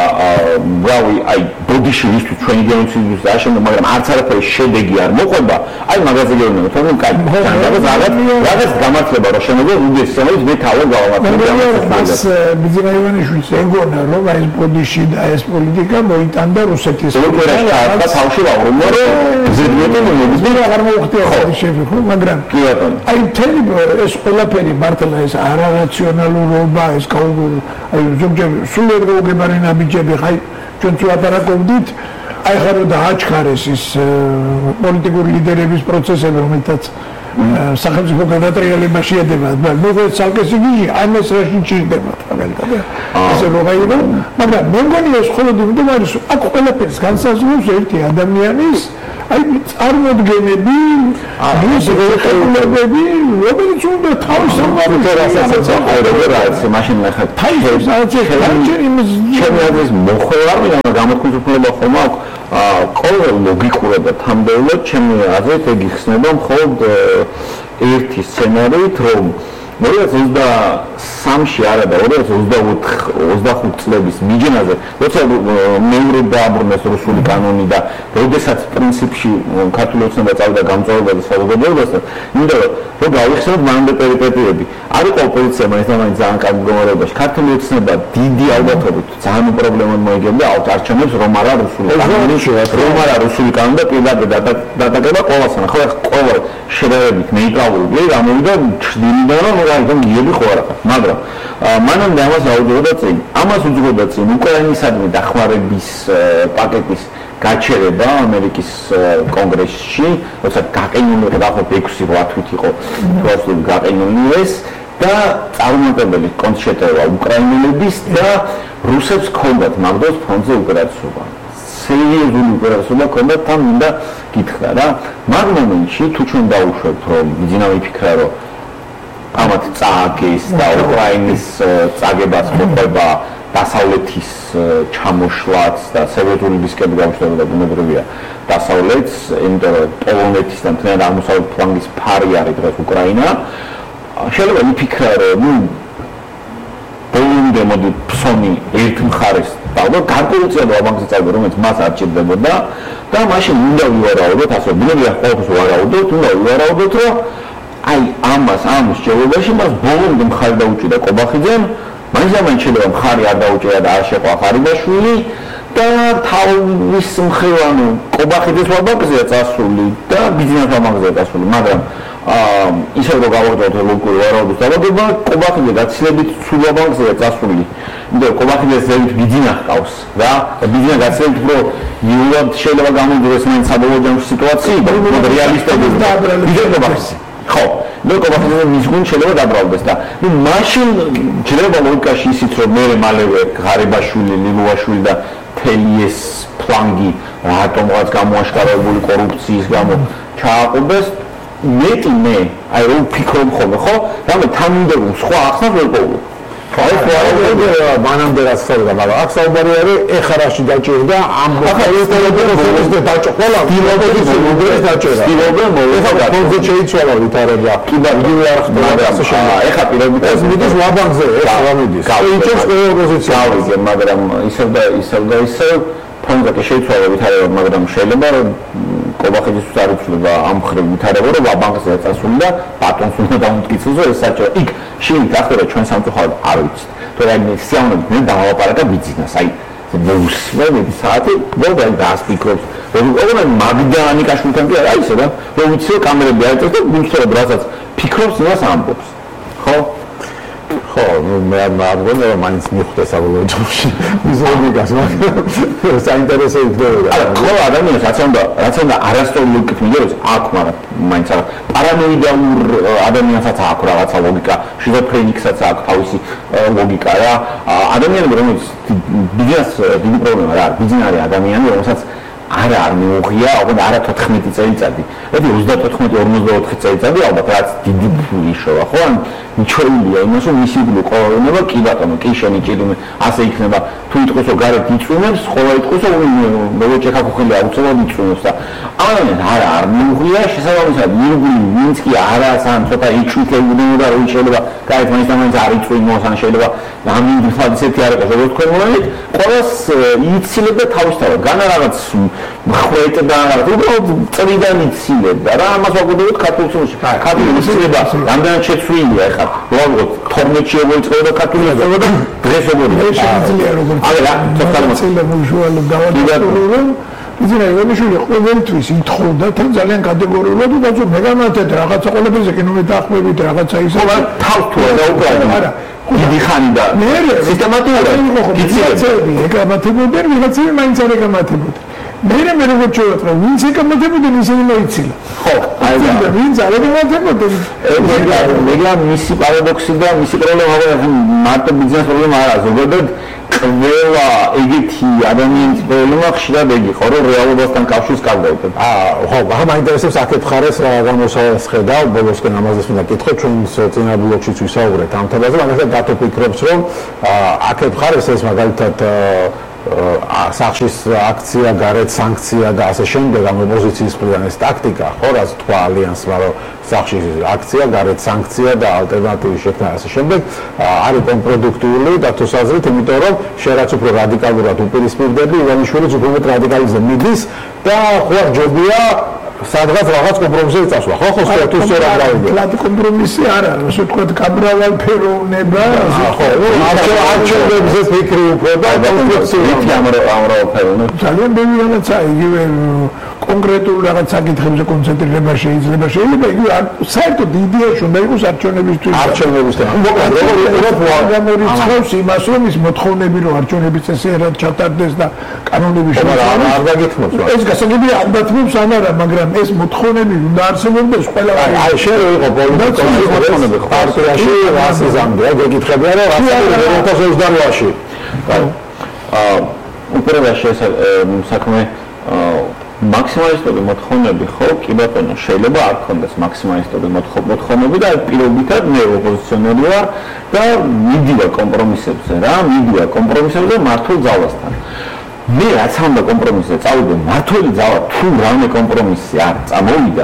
H: რავი აი ბოდიში ვისთვის ჩვენი გენოციდისთვის და ამავდროულად მაგრამ არც არაფერი შედეგი არ მოყვება აი მაგაზე გეუბნება თორემ კაი რაღაც რაღაც გამართლება რა შემოგო უდეს სამის მე თავად გავამართლებ
A: მას ბიძინა ივანიშვილს ეგონა რომ აი ბოდიში და ეს პოლიტიკა მოიტანდა რუსეთის
H: და თავში ვაუბრობ რომ ზედმეტი მომდის მე აღარ მოუხდია შეფი ხო მაგრამ აი მთელი ეს ყველაფერი მართლა ეს არარაციონალურობა ეს კაუგური აი ზოგჯერ სულ გეგმარი ნაბიჯები ხაი ჩვენ თუ აპარაკობდით აი ხარ და აჩხარეს ის პოლიტიკური ლიდერების პროცესები რომელთაც სახელმწიფო გადატრიალება შეედება მოგვე ცალკე სიგიჟი ამას რაში ჭირდება მაგალითად ესე როგორია მაგრამ მე მგონია ეს მხოლოდ იმიტომ არის აქ ყველაფერს განსაზღვრავს ერთი ადამიანის
A: აი წარმოდგენები, მისი ხელოვნებები, რომელიც უნდა თავის
H: სამყაროზე აღწერა, მაშინ ნახე
A: თავის საერთოდ იმის
H: ჩემი აზრის მოხელავი და გამოთქმულება ხომ აქვს ყოველ ლოგიკურად და თამდეულად ჩემი აზრით ეგ იხსნება მხოლოდ ერთი სცენარით, რომ two thousand twenty-three-ში არა და two thousand twenty-four წლების მიჯნაზე, როცა მეორე დააბრუნეს რუსული კანონი და როდესაც პრინციპში ქართული ოცნება წავიდა გამწვავებაზე საზოგადოებასთან, მინდა რომ გავიხსენოთ მანამდე პერიპეტიები. არ იყო ოპოზიცია მაინც ძალიან კარგ მდგომარეობაში. ქართული ოცნება დიდი ალბათობით ძალიან პრობლემად მოიგებდა არჩევნებს, რომ არა რუსული კანონი, რომ არა რუსული კანონი და პირდაპირ დადაგება ყველასთან. ხო, ყველა შედარებით ნეიტრალური გამოვიდა ჩრდილიდან, რომ რაიმე გიები ხო არა. მაგრამ მანამდე ამას აუძლებდა წინ. ამას უძღვებდა წინ უკრაინისადმი დახმარების პაკეტის გაჩერება ამერიკის კონგრესში, როცა გაყინული იყო დაახლოებით ექვსი რვა თვით იყო თვალსაჩინო გაყინული ეს და წარმატებელი კონცერტება უკრაინელების და რუსებს ჰქონდათ მაგდოს ფონდზე უპირატესობა. სერიოზული უპირატესობა ჰქონდათ თან მინდა გითხრა რა. მაგ მომენტში თუ ჩვენ დავუშვებთ რომ ვიძინა ვიფიქრა რომ ამათ წააგეს და უკრაინის წაგებას მოყვება დასავლეთის ჩამოშლაც და სერვეტულისკენ გამშვება და ბუნებრივია დასავლეთს, იმიტომ რომ პოლონეთის და მთლიანად აღმოსავლეთ ფლანგის ფარი არის დღეს უკრაინა. შეიძლება იფიქრა რომ ნუ ბოლომდე მოდი ფსონი ერთ მხარეს დავდა გარკვეულწილად ვაბანკზე წავიდა, რომელიც მას არ ჭირდებოდა და მაშინ უნდა ვივარაუდოთ, ასე ბუნებრივია ყოველთვის ვარაუდოთ, უნდა ვივარაუდოთ, რომ აი ამას ამ შეჯობებაში მას ბოლომდე მხარი დაუჭირდა კობახიძემ, მაინც შეიძლება მხარი არ დაუჭირა და არ შეყვა ხარიბაშვილი და თავის მხრივ ანუ კობახიძეს ვაბანკზეა წასული და ბიზნეს ვაბანკზეა წასული, მაგრამ ისევ რომ გავაკეთოთ ლოგიკური ვარაუდის დაბადება, კობახიძე გაცილებით სულ ვაბანკზეა წასული. იმიტომ კობახიძეს ზევით ბიზნეს ჰყავს რა, ბიზნეს გაცილებით უფრო იულად შეიძლება გამოდიოს მაინც საბოლოო ჯამში სიტუაციიდან, მაგრამ რეალისტებია და ბიზნეს ხო, მე კობახიძე მისგուն შეიძლება დაბრალდეს და ნუ მაშინ ჯერება ლოგიკაში ისიც რომ მე მალევე ღარიბაშვილი, ლილუაშვილი და თელიეს ფლანგი რატომღაც გამოაშკარებული კორუფციის გამო ჩააყობეს მეტი მე აი რომ ფიქრობ ხოლმე ხო რამე თანმიმდევრულ სხვა ახსნას ვერ პოულობ აი ხო მანამდე რაც ხდება მაგრამ აქ საუბარი არის ეხლა რაში დაჭერდა ამ მოხალისეებს და დაჭო ყველა დილობების მოდრეს დაჭერა დილობე მოიხდა ფონდზე შეიცვალა ვითარება კი და იგივე არ ხდება ასე შემო ეხლა პირობით ეს მიდის ლაბანკზე ეს რა მიდის ეიჩოს ყველა ოპოზიცია გავიგე მაგრამ ისევ და ისევ და ისევ ფონდზე შეიცვალა ვითარება მაგრამ შეიძლება კობახიძის არ იცვლება ამ ხრივ ვითარება რომ ლაბანკზე წასული და ბატონს უნდა დაუმტკიცოს რომ ეს საჭირო იქ შენ გახდება ჩვენ სამწუხაროდ არ ვიცით თუ რა იმის სიამოვნებით მე დავაპარაკა ბიზნეს აი ვუსმენდი საათი მოდა დაასპიქრობს რომ ოღონდ მაგდა ანიკაშვილთან კი არა ისე რა რომ ვიცი რომ კამერები არ იწევს და გულწრფელად რასაც ფიქრობს იმას ამბობს ხო ხო მე არ მგონია რომ მაინც მიხვდა საბოლოო ჯამში მიზრომიგას მაგრამ საინტერესო იქნებოდა არა ხო ადამიანს რაც უნდა რაც უნდა არასწორი ლოგიკით მიგეროს აქ მაგრამ მაინც არა პარანოიდალურ ადამიანსაც აქვს რაღაცა ლოგიკა შიზოფრენიკსაც აქვს თავისი ლოგიკა რა ადამიანები რომელიც ბიზნეს დიდი პრობლემა რა ბიზნესი არის ადამიანი რომელსაც არა არ მიუღია, ოღონდ არა თოთხმეტი წელიწადი. ედი ოცდაოთხ ორმოცდაოთხი წელიწადი ალბათ რაც დიდი ფული შოვა, ხო? ან მიჩვეულია იმას, რომ მისი ფული ყოველდღიურად კი ბატონო, კი შენი ჭირიმე, ასე იქნება. თუ იტყვის რომ გარეთ იწვიმებს, ხოლმე იტყვის რომ მოვეჭექა ხოხელი აუცილებლად იწვიმებს და ამან არა არ მიუღია შესაბამისად ირგული ვინც კი არა სამ ცოტა იჩვითებუდნენ და რომ შეიძლება გარეთ მაინც ამან არ იწვიმოს, ან შეიძლება რამდენი ფაქტი არ იყოს, როგორც თქვენ მომენტ, ყოველს იცილებდა თავისთავად. განა რაღაც ხვეტ და უბრალოდ წრიდან იცილებდა რა ამას ვაგვიდოთ ქართულში ქართული იცილება რამდენად შეცვლილია ახლა უბრალოდ თორმეტში მოიწევდა ქართული იცილება და დღეს როგორია
A: შეიძლება როგორც
H: აი რა
A: იცილება უშუალოდ დავადასტურებ იცი რა ვენიშვილი ყოველთვის ითხოვდა თან ძალიან კატეგორიულად უბრალოდ მე გამართეთ რაღაცა ყოველთვის კინომეთ ახმებით რაღაცა ისე
H: თავს თუ არა უკრაინა არა დიდი ხანი და სისტემატურად იცილები
A: ეგამათებოდნენ ვიღაცები მაინც არ ეგამათებოდნენ მე მე როგორც შევაწყო ვინც ეკამათებოდნენ ისინი მოიცილა
H: ხო აი და
A: ვინც არ ეკამათებოდნენ
H: ეგ ეგ მისი პარადოქსი და მისი პრობლემა არა მარტო ბიზნეს პრობლემა არა ზოგადად ყველა ეგეთი ადამიანის პრობლემა ხშირად ეგ იყო, რომ რეალობასთან კავშირს კარგავდა.
B: აა, ხო, ახლა მაინტერესებს აქეთ ხარეს რა გამოსავალს ხედავ, ბოლოსკენ ამაზეც მინდა კითხო, ჩვენს წინა ბლოკშიც ვისაუბრეთ ამ თემაზე, მაგალითად დათო ფიქრობს, რომ აქეთ ხარეს ეს მაგალითად სახშის აქცია, გარეთ სანქცია და ასე შემდეგ, ამ ოპოზიციის მხრიდან ეს ტაქტიკა, ხო, რაც თქვა ალიანსმა, რომ სახშის აქცია, გარეთ სანქცია და ალტერნატივის შექმნა ასე შემდეგ, არის კონტრპროდუქტიული დათოს აზრით, იმიტომ რომ შენ რაც უფრო რადიკალურად უპირისპირდები, ივანიშვილიც უფრო მეტ რადიკალიზმზე მიდის და ხო ჯობია სადღაც რაღაც კომპრომისზე წასვლა, ხო, ხო, თუ სწორად გავიგე.
A: კლადი კომპრომისი არ არის, ასე ვთქვათ, გამრავალფეროვნება,
B: ხო, არჩევნებზე ფიქრი უფრო და
H: კონსტრუქციული ამრავალფეროვნება.
A: ძალიან ბევრი რაღაცა, იგივე კონკრეტულ რაღაც საკითხებზე კონცენტრირება შეიძლება, შეიძლება იგივე საერთოდ იდეაში უნდა იყოს არჩევნებისთვის.
B: არჩევნებისთვის. მოკლედ,
A: როგორ გამორიცხავს იმას, რომ ის მოთხოვნები, რომ არჩევნების წესიერად ჩატარდეს და კანონების
B: შემოწმება არ დაგითმობს.
A: ეს გასაგებია არ დათმობს ან არა, მაგრამ ეს მოთხოვნები უნდა არსებობდეს ყველა.
B: აი, შენ რო იყო პოლიტიკური მოთხოვნები პარტიაში, რას იზამდა, გეკითხებია, რომ რას ორი ათას ოცდაოთხში.
H: აა, უპირველეს საქმე მაქსიმალისტური მოთხოვნები ხო, კი ბატონო, შეიძლება არ ქონდეს მაქსიმალისტური მოთხოვნები და პირობითად მე ოპოზიციონერი ვარ და მიდია კომპრომისებზე რა, მიდია კომპრომისებზე მართულ ძალასთან. მე რაც ამდა კომპრომისზე წავიდე მართული ძალა თუ რამე კომპრომისი არ წამოვიდა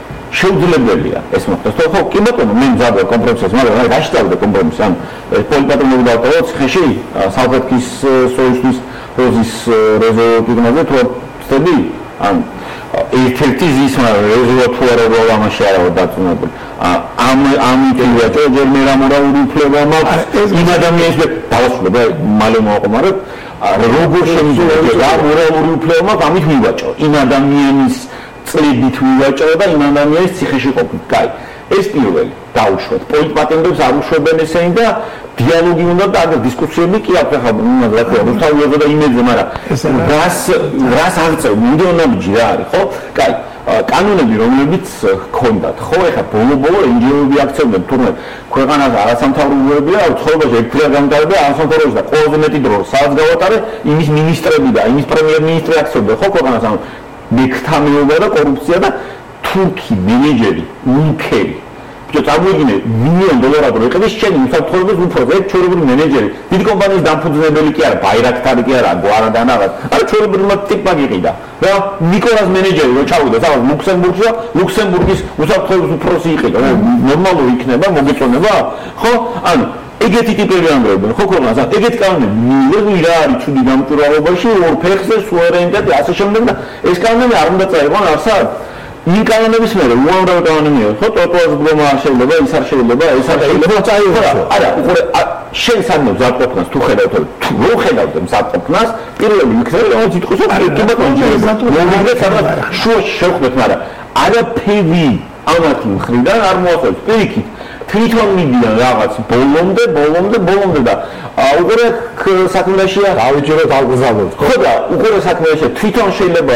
H: შეუძლებელია ეს მოხდეს. ხო, კი ბატონო, მე მზადდა კომპრომისს, მაგრამ რა გაშტავდა კომპრომისი, ან პოლიტიკურ დავტოვოთ ხეში საფრანგეთის სოციალისტის როზის რეზოლუციაზე თუ ვწდები ან ერთ-ერთი ზისმა რეზოლუცია რა ამაში არა დაწუნებული. ამ ამით ვიაჭო ჯერ მე რა მორალური უფლება მაქვს იმ ადამიანს დავასრულებ მალე მოვაყმარებ როგორ შემიძლია რა მორალური უფლება მაქვს ამით ვივაჭო იმ ადამიანის წლებით ვივაჭო და იმ ადამიანის ციხეში ყოფნით. კაი, ეს პირველი დაუშვათ. პოლიტპატიმრებს არ უშვებენ ესენი და დიალოგი უნდა და აგერ დისკუსიები კი აქვს ახლა უნდა რა ქვია რუსთავიაზე და იმედზე, მაგრამ რას რას აღწევ მილიონაბიჯი რა არის, ხო? კაი, კანონები რომლებიც ჰქონდათ, ხო, ეხლა ბოლო-ბოლო ენჯიოები აქცევდნენ, თუმცა ქვეყანას არასამთავრობოებია, ცხოვრებაში ერთია გამგარდა არასამთავრობოებს და ყველაზე მეტი დრო სადაც გავატარე, იმის მინისტრები და იმის პრემიერ-მინისტრი აქცევდნენ, ხო, ქვეყანას ამ მექთამეობა და კორუფცია და თურქი მენეჯერი, უნქერი ბიჭო წამოიგინე მილიონ დოლარად რო იყიდეს შენი უსაფრთხოების უფროზე ჩვეულებრივი მენეჯერი დიდი კომპანიის დამფუძნებელი კი არა ბაირაქტარი კი არა გვარა და რაღაც არა ჩვეულებრივი ტიპა გიყიდა რა ნიკოლას მენეჯერი რო ჩავიდა რაღაც ლუქსემბურგში და ლუქსემბურგის უსაფრთხოების უფროსი იყიდა ნორმალური იქნება მოგეწონება ხო ანუ ეგეთი ტიპები ამბობენ ხო ქვეყანას ეგეთი კანონები მიიღო რა არის ჩუდი გამჭვირვალობაში ორ ფეხზე სუვერენიტეტი ასე შემდეგ და ეს კანონები არ უნდა წაიღონ არსად იმ კანონების მერე უამრავი კანონია ხო ტროტუარის ბრმა არ შეიძლება ის არ შეიძლება ეს არ შეიძლება წაიღო არა უყურე შენ სანამ ზარყოფნას თუ ხედავთ თუ რო ხედავთ ზარყოფნას პირველი იქნება რომ თვითონ კი ბატონო მომიგეთ სადღაც შუაში შევხვდეთ მაგრამ არაფერი ამათი მხრიდან არ მოასწრებს პირიქით თვითონ მიდიან რაღაც ბოლომდე ბოლომდე ბოლომდე და უყურე საქმეშია
B: დავიჭიროთ ალგოზავოთ
H: ხო და უყურე საქმეშია თვითონ შეიძლება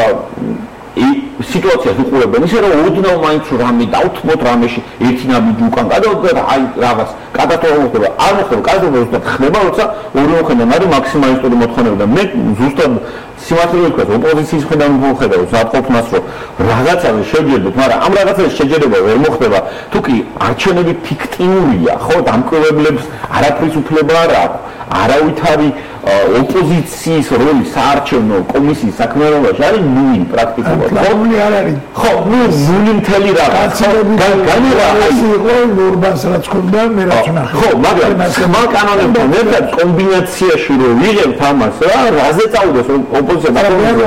H: სიტუაციას უყურებენ ისე რომ ოდნავ მაინც რამე დავთმოთ რამეში ერთი ნაბიჯი უკან გადავდგეთ აი რაღაც კატასტროფა ხდება არ მოხდება კატასტროფა ზუსტად ხდება როცა ორი მოხდება მაგრამ მაქსიმალისტური მოთხოვნები და მე ზუსტად სიმართლე ვთქვათ ოპოზიციის მხრიდან მოხდება ზაფხულს რომ რაღაცაზე შეჯერდეთ მაგრამ ამ რაღაცაზე შეჯერება ვერ მოხდება თუ კი არჩევნები ფიქტიურია ხო დამკვირვებლებს არაფრის უფლება არ აქვს არავითარი ოპოზიციის როლი საარჩევნო კომისიის საქმიანობაში არის ნული პრაქტიკულად
A: ნული არ არის
H: ხო ნუ ნული მთელი რაღაც განიღა
A: ეს იყო ნორმას რაც ქონდა მე რაც ნახე
H: ხო მაგრამ სმა კანონებთან ერთად კომბინაციაში რო ვიღებთ ამას რა რაზე წავიდეს ოპოზიცია
A: რა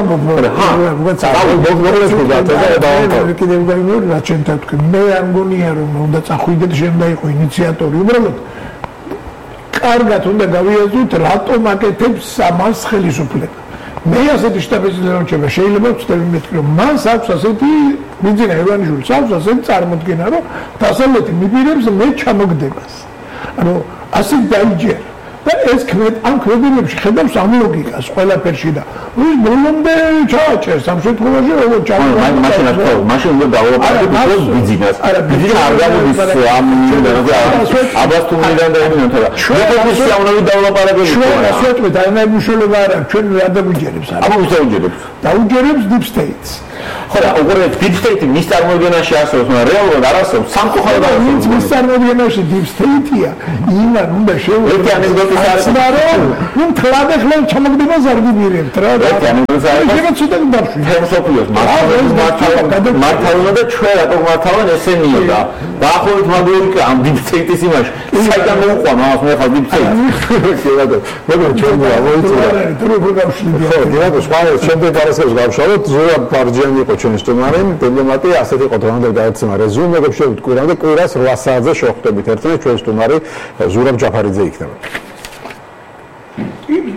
A: კიდევ გამიორ რა ჩემ თქვი მე არ მგონია რომ უნდა წახვიდეთ შენ და იყო ინიციატორი უბრალოდ კარგად უნდა გავიაზროთ რატომ აკეთებს ამას ხელისუფლება მე ასეთი შტაბ-ეცილება რჩება შეიძლება ვწდები მეთქი რომ მას აქვს ასეთი მიძინა ივანიშვილს აქვს ასეთი წარმოდგენა რომ დასავლეთი მიპირებს მე ჩამოგდებას ანუ ასე დაიჯერ და ეს ამ ქმედებებში ხედავს ამ ლოგიკას ყველაფერში და ის ბოლომდე ჩააჭერს ამ შემთხვევაში როგორ
B: ჩააჭერს მაშინ ახლა მაშინ უნდა დავუყაროთ ბიზნეს ბიზნეს არ გამოდის ამ აბასთუმიდან და იმიდან თორე ჩვენ შეავნები დავლაპარაკებთ
A: ჩვენ ასე ვთქვით აი მე მუშაობა არა ჩვენ რა დაგვიჯერებს არა
B: აბა უსაუჯერებს
A: დაუჯერებს deep states
B: ხო და უყურე deep state მის წარმოადგენაში არსებობს მაგრამ რეალურად არ არსებობს სამწუხაროდ არ
A: არსებობს მის წარმოადგენაში deep state-ია იმან უნდა
B: შევეძებოთ ერთი ანეკდოტის არის
A: ნუ თლად ახლა ჩამოგდება ზარგიბირებთ რა
B: ერთი ანეკდოტი არის
A: შეიძლება ცოტა დავშვი
B: ფერმსოფლიოს მართავნა და ჩვენ რატომ მართავენ ესენია და დაახლოებით მაგალითად ამ deep state-ის იმაში საიდან მოუყვა მას მე ხარ deep state კი ბატონო მაგრამ ჩვენ მოიწოდა
A: თუ როგორ გავშვიდი
B: ხო დიახ სპაიოს შემდეგ პარასკევს გავშალოთ ზურაბ ბარჯიანი იყო ჩვენი სტუმარი დიპლომატი ასეთი იყო დღევანდელ გაეცემა რეზუმე მოგებშევით კვირამდე კვირას რვა საათზე შევხვდებით ერთმანეთს ჩვენი სტუმარი ზურაბ ჯაფარიძე იქნება